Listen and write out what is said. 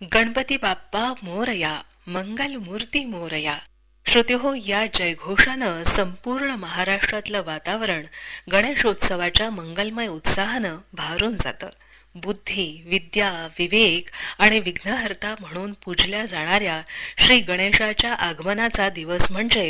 गणपती बाप्पा मोरया, मंगल मूर्ती मोरया. श्रोतेहो, या जयघोषानं संपूर्ण महाराष्ट्रातलं वातावरण गणेशोत्सवाच्या मंगलमय उत्साहानं भारून जातं. बुद्धी, विद्या, विवेक आणि विघ्नहर्ता म्हणून पूजल्या जाणाऱ्या श्री गणेशाच्या आगमनाचा दिवस म्हणजे